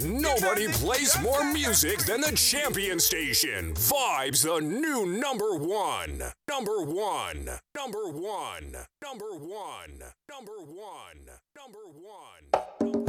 Nobody plays more music than the Champion Station. Vibes the new number one. Number one. Number one. Number one. Number one. Number one.